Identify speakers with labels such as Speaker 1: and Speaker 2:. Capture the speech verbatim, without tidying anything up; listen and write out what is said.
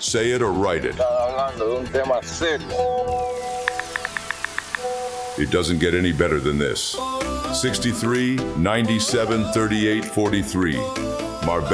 Speaker 1: Say it or write it.
Speaker 2: Están hablando de un tema serio.
Speaker 1: It doesn't get any better than this. sixty-three, ninety-seven, thirty-eight, forty-three. Marbella.